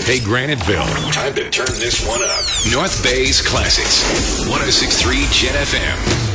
Hey, Graniteville. Time to turn this one up. North Bay's Classics. 106.3 Gen FM.